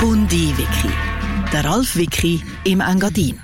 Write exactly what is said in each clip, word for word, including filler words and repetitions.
Bundi-Wiki. Der Ralf Wiki im Engadin.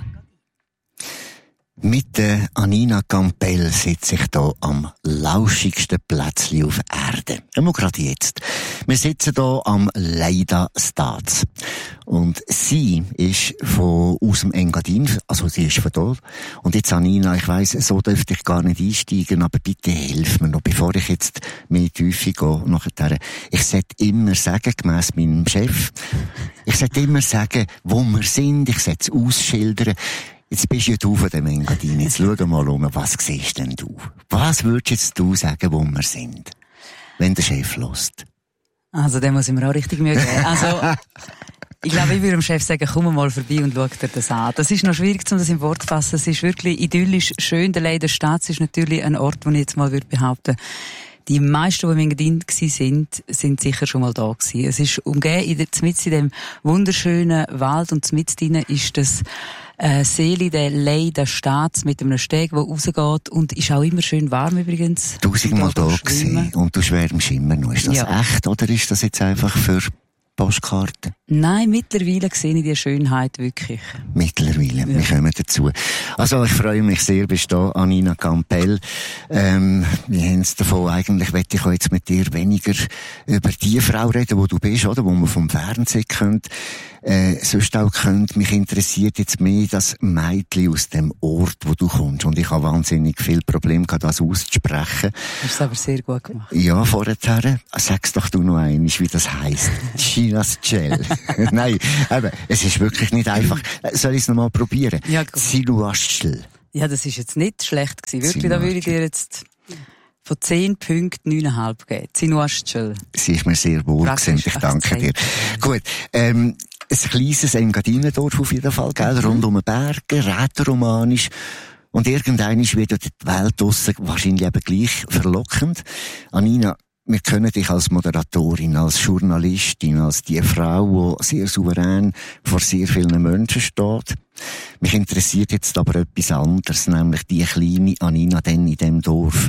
Mit der Anina Campbell sitze ich hier am lauschigsten Plätzchen auf Erde. Immer gerade jetzt. Wir sitzen hier am Leida Staats. Und sie ist von, aus dem Engadin, also sie ist von dort. Und jetzt Anina, ich weiss, so dürfte ich gar nicht einsteigen, aber bitte hilf mir noch, bevor ich jetzt mehr Tiefe gehe. Nachher. Ich sollte immer sagen, gemäss meinem Chef, ich sollte immer sagen, wo wir sind, ich sollte es ausschildern. Jetzt bist ja du von dem Engadin. Jetzt schau mal um, was siehst denn du? Was würdest jetzt du sagen, wo wir sind? Wenn der Chef hört. Also, den muss ich mir auch richtig Mühe geben. Also, ich glaube, ich würde dem Chef sagen, komm mal vorbei und schau dir das an. Das ist noch schwierig, um das in Wort zu fassen. Es ist wirklich idyllisch schön. Der Leida Staats ist natürlich ein Ort, wo ich jetzt mal würde behaupten, die meisten, die im Engadin waren, sind sicher schon mal da gewesen. Es ist umgeben, mitten in dem wunderschönen Wald und mitten drinnen ist das äh, Seele, der Leida Staats mit einem Steg, der rausgeht und ist auch immer schön warm übrigens. Tausendmal da gewesen und du schwärmst immer noch. Ist das ja echt oder ist das jetzt einfach für Postkarten? Nein, mittlerweile sehe ich die Schönheit wirklich. Mittlerweile, ja. Wir kommen dazu. Also ich freue mich sehr, bist da, Anina Campbell. Ähm, wir haben es davon, eigentlich möchte ich jetzt mit dir weniger über die Frau reden, wo du bist, oder, wo man vom Fernsehen kennt. Äh, sonst auch könnt, mich interessiert jetzt mehr das Mädchen aus dem Ort, wo du kommst. Und ich habe wahnsinnig viel Probleme gehabt, das auszusprechen. Hast du aber sehr gut gemacht. Ja, vorher. Sag's doch du noch einmal, wie das heisst. Chinas Gel. Nein, eben, es ist wirklich nicht einfach. Soll ich es nochmal probieren? Ja, gut. Sinuaschel. Ja, das ist jetzt nicht schlecht gewesen. Wirklich, da würde ich dir jetzt von zehn Punkten neun Komma fünf geben. Sinuaschel. Sie ist mir sehr wohl gewesen. Ich danke dir. Gut, ähm, ein kleines Engadinendorf auf jeden Fall, gell? Mhm. Rund um den Bergen, rätoromanisch. Und irgendwann ist wieder die Welt draussen wahrscheinlich eben gleich verlockend. Anina, wir kennen dich als Moderatorin, als Journalistin, als die Frau, die sehr souverän vor sehr vielen Menschen steht. Mich interessiert jetzt aber etwas anderes, nämlich die kleine Anina denn in dem Dorf.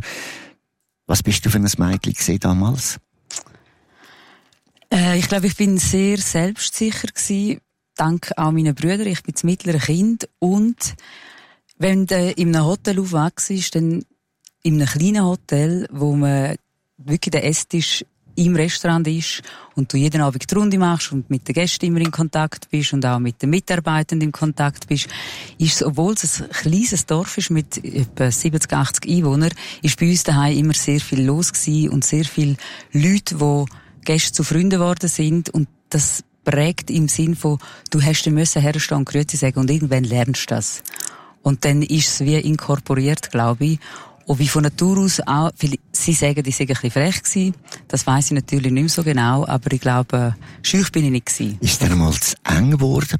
Was bist du für ein Mädchen gewesen damals? Äh, ich glaube, ich bin sehr selbstsicher gewesen, dank auch meinen Brüdern. Ich bin das mittlere Kind und wenn du in einem Hotel aufwachst, dann in einem kleinen Hotel, wo man wirklich der Esstisch im Restaurant ist und du jeden Abend die Runde machst und mit den Gästen immer in Kontakt bist und auch mit den Mitarbeitenden in Kontakt bist, ist es, obwohl es ein kleines Dorf ist mit etwa siebzig, achtzig Einwohnern, ist bei uns daheim immer sehr viel los gewesen und sehr viele Leute, die Gäste zu Freunden geworden sind und das prägt im Sinn von, du hast dann müssen herstehen und Grüezi sagen und irgendwann lernst du das. Und dann ist es wie inkorporiert, glaube ich. Und wie von Natur aus auch, sie sagen, ich sei ein bisschen frech gewesen. Das weiss ich natürlich nicht mehr so genau, aber ich glaube, schüch bin ich nicht gewesen. Ist dir mal zu eng geworden?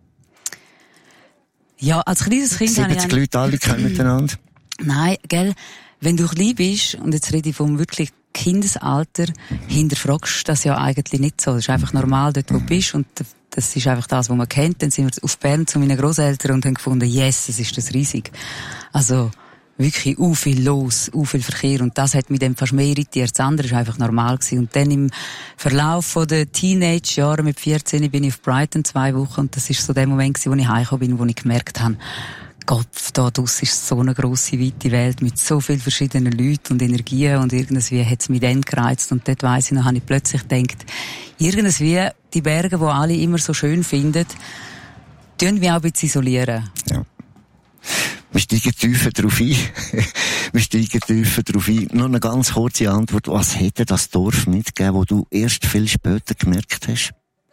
Ja, als kleines Kind habe ich... siebzig Leute, alle kennen miteinander? Nein, gell, wenn du klein bist, und jetzt rede ich vom wirklich Kindesalter, hinterfragst du das ja eigentlich nicht so. Das ist einfach normal, dort wo du bist, und das ist einfach das, was man kennt. Dann sind wir auf Bern zu meinen Grosseltern und haben gefunden, yes, es ist das riesig. Also, wirklich u viel los, u viel Verkehr, und das hat mich dann fast mehr irritiert. Das andere war einfach normal gewesen. Und dann im Verlauf von der Teenage-Jahre mit vierzehn bin ich auf Brighton zwei Wochen, und das ist so der Moment gewesen, wo ich heimgekommen bin, wo ich gemerkt habe, Gott, da draussen ist so eine grosse, weite Welt mit so vielen verschiedenen Leuten und Energien, und irgendwie hat es mich dann gereizt, und dort weiss ich noch, habe ich plötzlich gedacht, irgendwie die Berge, die alle immer so schön finden, tun wir auch ein bisschen isolieren. Ja. Wir steigen tiefer drauf ein. Wir steigen tiefer drauf ein. Nur eine ganz kurze Antwort. Was hätte das Dorf mitgegeben, wo du erst viel später gemerkt hast?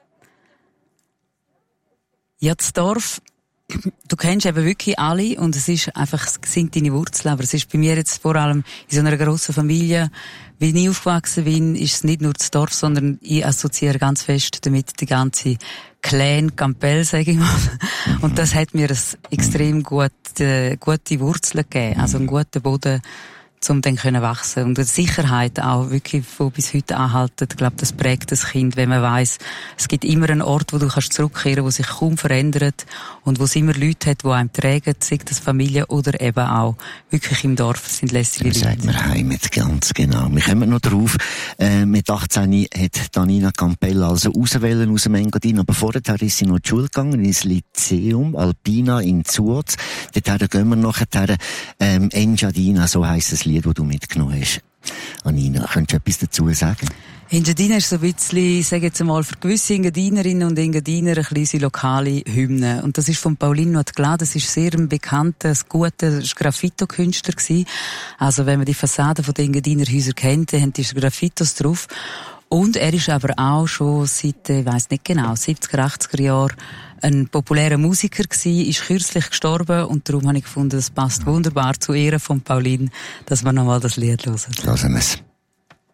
Ja, das Dorf, du kennst eben wirklich alle, und es ist einfach, es sind deine Wurzeln. Aber es ist bei mir jetzt vor allem in so einer grossen Familie, wie ich aufgewachsen bin, ist es nicht nur das Dorf, sondern ich assoziiere ganz fest damit die ganze Clan Campbell, sage ich mal. Und das hat mir ein extrem gut, äh, gute Wurzeln gegeben. Also einen guten Boden, um dann können wachsen. Und die Sicherheit auch wirklich, die bis heute anhalten, ich glaube, das prägt das Kind, wenn man weiss, es gibt immer einen Ort, wo du kannst zurückkehren, wo sich kaum verändert und wo es immer Leute hat, die einem tragen, sei das Familie oder eben auch wirklich im Dorf sind lässige Leute. Das sagt man Heimat, ganz genau. Wir kommen noch drauf. Äh, mit achtzehn hat Danina Campella also auswählen aus dem Engadin, aber vorher ist sie noch in die Schule gegangen, ins Lyceum Alpina in Zuoz. Dort gehen wir nachher, ähm, Engadina, so heisst das Lied, das du mitgenommen hast. Anina, könntest du etwas dazu sagen? Engadina ist so ein bisschen, ich sage jetzt einmal, für gewisse Engadinerinnen und Engadiner ein bisschen lokale Hymne. Und das ist von Pauline Noetgla, das ist sehr ein bekannter, guter Graffito-Künstler gewesen. Also wenn man die Fassaden von den Engadiner Häusern kennt, dann haben die Graffitos drauf. Und er ist aber auch schon seit, ich weiss nicht genau, siebziger, achtziger Jahren ein populärer Musiker gewesen, ist kürzlich gestorben und darum habe ich gefunden, es passt wunderbar zu Ehren von Pauline, dass wir nochmal das Lied hören. Hören wir es.